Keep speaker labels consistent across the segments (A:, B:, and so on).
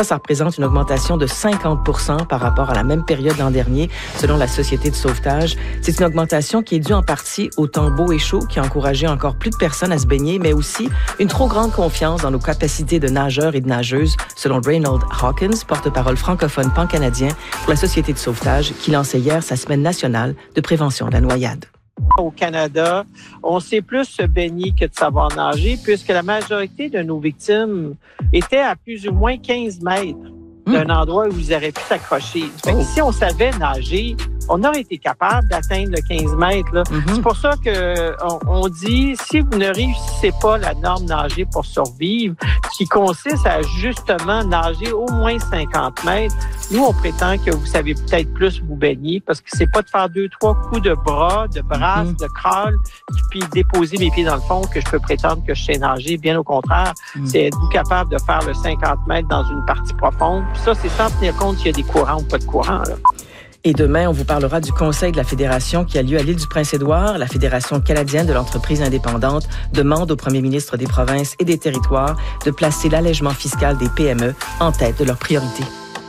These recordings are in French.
A: Ça représente une augmentation de 50% par rapport à la même période l'an dernier, selon la Société de sauvetage. C'est une augmentation qui est due en partie au temps beau et chaud qui a encouragé encore plus de personnes à se baigner, mais aussi une trop grande confiance dans nos capacités de nageurs et de nageuses, selon Reynold Hawkins, porte-parole francophone pan-canadien pour la Société de sauvetage, qui lançait hier sa semaine nationale de prévention de la noyade.
B: Au Canada, on sait plus se baigner que de savoir nager, puisque la majorité de nos victimes étaient à plus ou moins 15 mètres d'un endroit où ils auraient pu s'accrocher. Fait que si on savait nager, on aurait été capable d'atteindre le 15 mètres. Là. C'est pour ça que on dit, si vous ne réussissez pas la norme nager pour survivre, qui consiste à justement nager au moins 50 mètres, nous, on prétend que vous savez peut-être plus vous baigner, parce que c'est pas de faire 2-3 coups de bras, de brasse, de crawl, puis déposer mes pieds dans le fond que je peux prétendre que je sais nager. Bien au contraire, c'est être capable de faire le 50 mètres dans une partie profonde. Puis ça, c'est sans tenir compte s'il y a des courants ou pas de courants, là.
A: Et demain, on vous parlera du Conseil de la Fédération qui a lieu à l'île du Prince-Édouard. La Fédération canadienne de l'entreprise indépendante demande au premier ministre des provinces et des territoires de placer l'allègement fiscal des PME en tête de leurs priorités.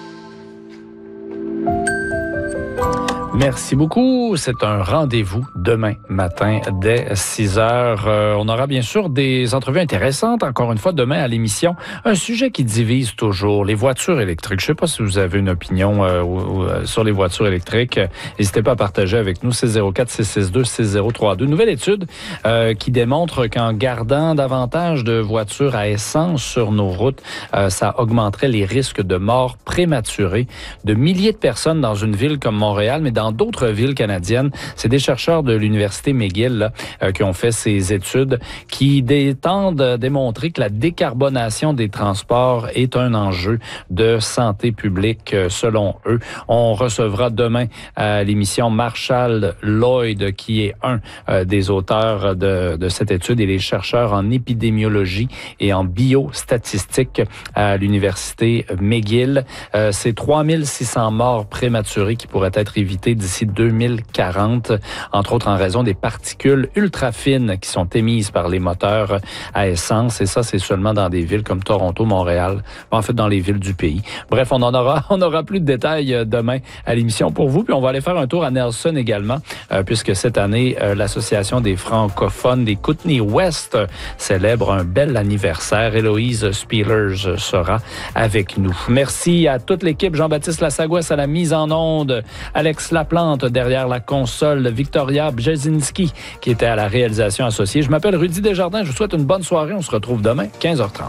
C: Merci beaucoup. C'est un rendez-vous demain matin dès 6 heures. On aura bien sûr des entrevues intéressantes, encore une fois, demain à l'émission. Un sujet qui divise toujours, les voitures électriques. Je ne sais pas si vous avez une opinion sur les voitures électriques. N'hésitez pas à partager avec nous, 604-662-6032. Nouvelle étude qui démontre qu'en gardant davantage de voitures à essence sur nos routes, ça augmenterait les risques de mort prématurée de milliers de personnes dans une ville comme Montréal, mais dans d'autres villes canadiennes. C'est des chercheurs de l'Université McGill qui ont fait ces études qui tendent démontrer que la décarbonation des transports est un enjeu de santé publique selon eux. On recevra demain à l'émission Marshall Lloyd, qui est un des auteurs de cette étude, et les chercheurs en épidémiologie et en biostatistique à l'Université McGill. C'est 3600 morts prématurées qui pourraient être évitées d'ici 2040, entre autres en raison des particules ultra fines qui sont émises par les moteurs à essence. Et ça, c'est seulement dans des villes comme Toronto, Montréal, en fait dans les villes du pays. Bref, on aura plus de détails demain à l'émission pour vous. Puis on va aller faire un tour à Nelson également, puisque cette année, l'Association des francophones des Kootenay West célèbre un bel anniversaire. Héloïse Spielers sera avec nous. Merci à toute l'équipe. Jean-Baptiste Lassagouès à la mise en onde, Alex Laplante derrière la console, Victoria Bjezinski qui était à la réalisation associée. Je m'appelle Rudy Desjardins. Je vous souhaite une bonne soirée. On se retrouve demain, 15h30.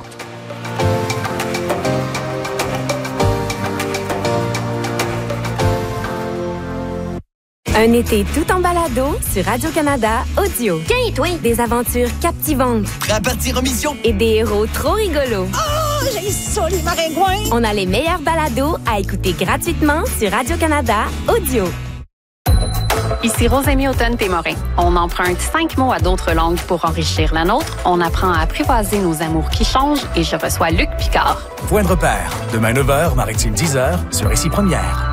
D: Un été tout en balado sur Radio-Canada Audio. Des aventures captivantes.
E: Prêt à partir en mission?
D: Et des héros trop rigolos.
E: Oh, j'ai ça, les maringouins!
D: On a les meilleurs balados à écouter gratuitement sur Radio-Canada Audio.
F: Ici Rosemie Automne-Témorin. On emprunte 5 mots à d'autres langues pour enrichir la nôtre. On apprend à apprivoiser nos amours qui changent et je reçois Luc Picard.
G: Point de repère. Demain 9h, Maritime 10h, sur Ici Première.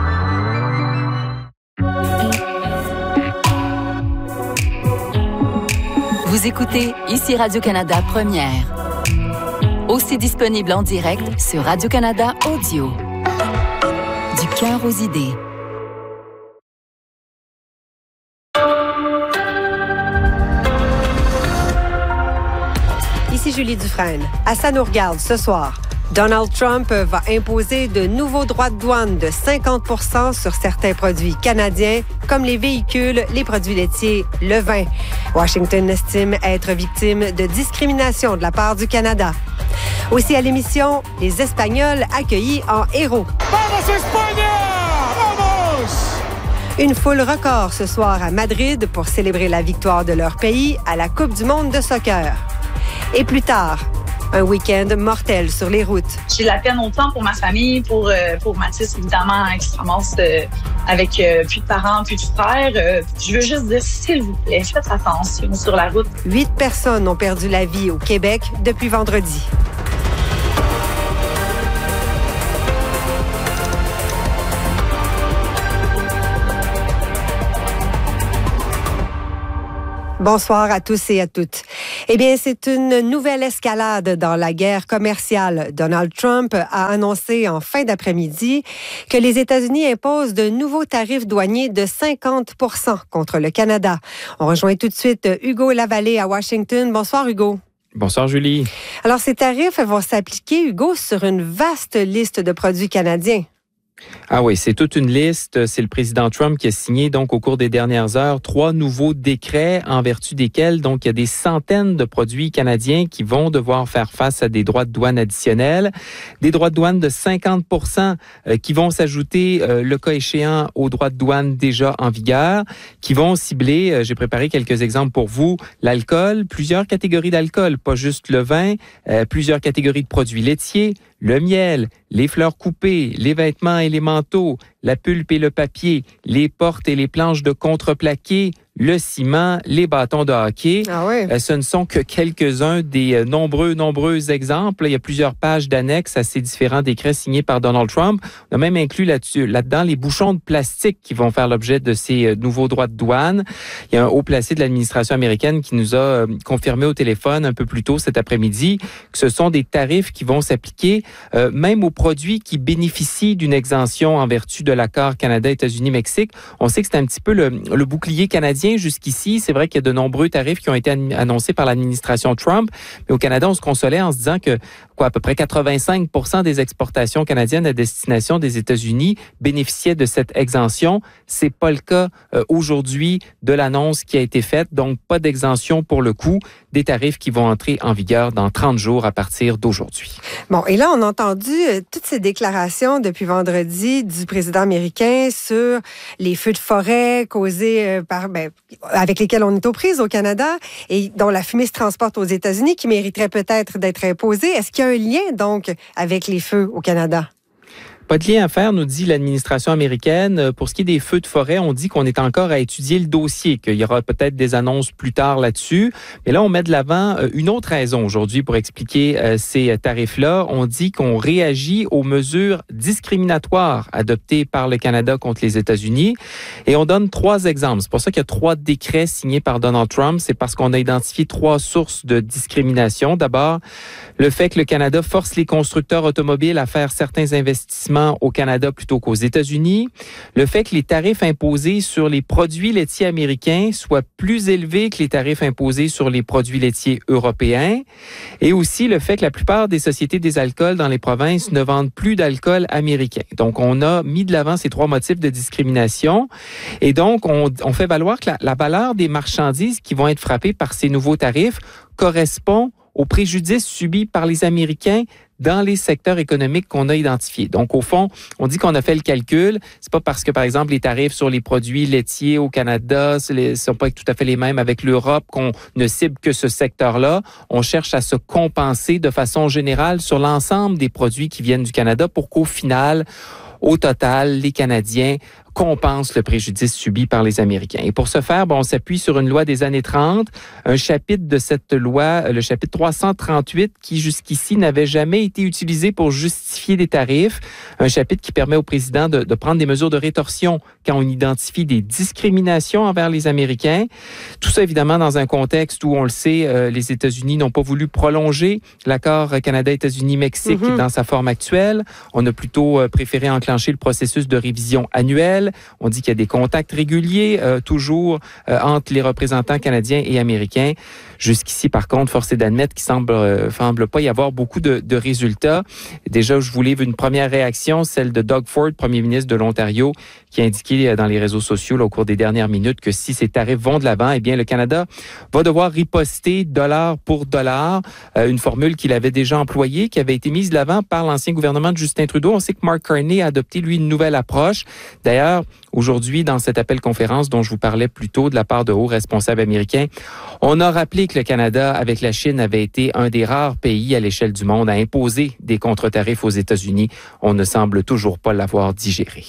H: Vous écoutez Ici Radio-Canada Première. Aussi disponible en direct sur Radio-Canada Audio. Du cœur aux idées.
I: Ici Julie Dufresne. À Ça nous regarde ce soir. Donald Trump va imposer de nouveaux droits de douane de 50% sur certains produits canadiens, comme les véhicules, les produits laitiers, le vin. Washington estime être victime de discrimination de la part du Canada. Aussi à l'émission, les Espagnols accueillis en héros.
J: Vamos España! Vamos!
I: Une foule record ce soir à Madrid pour célébrer la victoire de leur pays à la Coupe du monde de soccer. Et plus tard, un week-end mortel sur les routes.
K: J'ai de la peine autant pour ma famille, pour Mathis, évidemment, qui se ramasse avec plus de parents, plus de frères. Je veux juste dire, s'il vous plaît, faites attention sur la route.
I: 8 personnes ont perdu la vie au Québec depuis vendredi. Bonsoir à tous et à toutes. Eh bien, c'est une nouvelle escalade dans la guerre commerciale. Donald Trump a annoncé en fin d'après-midi que les États-Unis imposent de nouveaux tarifs douaniers de 50 % contre le Canada. On rejoint tout de suite Hugo Lavallée à Washington. Bonsoir, Hugo.
L: Bonsoir, Julie.
I: Alors, ces tarifs vont s'appliquer, Hugo, sur une vaste liste de produits canadiens.
L: Ah oui, c'est toute une liste. C'est le président Trump qui a signé, donc, au cours des dernières heures, 3 nouveaux décrets en vertu desquels, donc, il y a des centaines de produits canadiens qui vont devoir faire face à des droits de douane additionnels. Des droits de douane de 50 % qui vont s'ajouter, le cas échéant, aux droits de douane déjà en vigueur, qui vont cibler, j'ai préparé quelques exemples pour vous, l'alcool, plusieurs catégories d'alcool, pas juste le vin, plusieurs catégories de produits laitiers, le miel, les fleurs coupées, les vêtements et les manteaux, la pulpe et le papier, les portes et les planches de contreplaqué, le ciment, les bâtons de hockey.
I: Ah oui.
L: Ce ne sont que quelques-uns des nombreux exemples. Il y a plusieurs pages d'annexes à ces différents décrets signés par Donald Trump. On a même inclus là-dedans les bouchons de plastique qui vont faire l'objet de ces nouveaux droits de douane. Il y a un haut placé de l'administration américaine qui nous a confirmé au téléphone un peu plus tôt cet après-midi que ce sont des tarifs qui vont s'appliquer même aux produits qui bénéficient d'une exemption en vertu de l'accord Canada-États-Unis-Mexique. On sait que c'est un petit peu le bouclier canadien jusqu'ici. C'est vrai qu'il y a de nombreux tarifs qui ont été annoncés par l'administration Trump, mais au Canada, on se consolait en se disant que à peu près 85 % des exportations canadiennes à destination des États-Unis bénéficiaient de cette exemption. C'est pas le cas aujourd'hui de l'annonce qui a été faite, donc pas d'exemption pour le coup, des tarifs qui vont entrer en vigueur dans 30 jours à partir d'aujourd'hui.
I: Bon, et là, on a entendu toutes ces déclarations depuis vendredi du président américain sur les feux de forêt causés avec lesquels on est aux prises au Canada et dont la fumée se transporte aux États-Unis, qui mériterait peut-être d'être imposée. Est-ce qu'il y a un lien, donc, avec les feux au Canada?
L: Pas de lien à faire, nous dit l'administration américaine. Pour ce qui est des feux de forêt, on dit qu'on est encore à étudier le dossier, qu'il y aura peut-être des annonces plus tard là-dessus. Mais là, on met de l'avant une autre raison aujourd'hui pour expliquer ces tarifs-là. On dit qu'on réagit aux mesures discriminatoires adoptées par le Canada contre les États-Unis. Et on donne 3 exemples. C'est pour ça qu'il y a 3 décrets signés par Donald Trump. C'est parce qu'on a identifié 3 sources de discrimination. D'abord, le fait que le Canada force les constructeurs automobiles à faire certains investissements au Canada plutôt qu'aux États-Unis, le fait que les tarifs imposés sur les produits laitiers américains soient plus élevés que les tarifs imposés sur les produits laitiers européens, et aussi le fait que la plupart des sociétés des alcools dans les provinces ne vendent plus d'alcool américain. Donc, on a mis de l'avant ces 3 motifs de discrimination, et donc on fait valoir que la valeur des marchandises qui vont être frappées par ces nouveaux tarifs correspond aux préjudices subis par les Américains dans les secteurs économiques qu'on a identifiés. Donc, au fond, on dit qu'on a fait le calcul. C'est pas parce que, par exemple, les tarifs sur les produits laitiers au Canada ne sont pas tout à fait les mêmes avec l'Europe qu'on ne cible que ce secteur-là. On cherche à se compenser de façon générale sur l'ensemble des produits qui viennent du Canada pour qu'au final, au total, les Canadiens compensent le préjudice subi par les Américains. Et pour ce faire, on s'appuie sur une loi des années 30, un chapitre de cette loi, le chapitre 338, qui jusqu'ici n'avait jamais été utilisé pour justifier des tarifs. Un chapitre qui permet au président de prendre des mesures de rétorsion quand on identifie des discriminations envers les Américains. Tout ça, évidemment, dans un contexte où, on le sait, les États-Unis n'ont pas voulu prolonger l'accord Canada-États-Unis-Mexique dans sa forme actuelle. On a plutôt préféré enclencher le processus de révision annuelle. On dit qu'il y a des contacts réguliers, toujours, entre les représentants canadiens et américains. Jusqu'ici, par contre, force est d'admettre qu'il semble pas y avoir beaucoup de résultats. Déjà, je vous livre une première réaction, celle de Doug Ford, premier ministre de l'Ontario, qui a indiqué dans les réseaux sociaux au cours des dernières minutes que si ces tarifs vont de l'avant, eh bien, le Canada va devoir riposter dollar pour dollar, une formule qu'il avait déjà employée, qui avait été mise de l'avant par l'ancien gouvernement de Justin Trudeau. On sait que Mark Carney a adopté, lui, une nouvelle approche. D'ailleurs, aujourd'hui, dans cet appel-conférence dont je vous parlais plus tôt de la part de hauts responsables américains, on a rappelé que le Canada, avec la Chine, avait été un des rares pays à l'échelle du monde à imposer des contre-tarifs aux États-Unis. On ne semble toujours pas l'avoir digéré.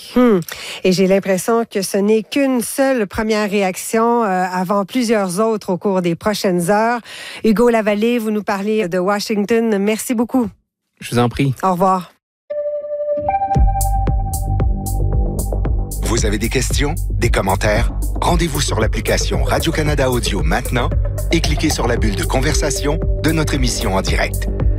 I: Et j'ai l'impression que ce n'est qu'une seule première réaction avant plusieurs autres au cours des prochaines heures. Hugo Lavallée, vous nous parlez de Washington. Merci beaucoup.
L: Je vous en prie.
I: Au revoir.
M: Vous Vous avez des questions, des commentaires? Rendez-vous sur l'application Radio-Canada Audio maintenant et cliquez sur la bulle de conversation de notre émission en direct.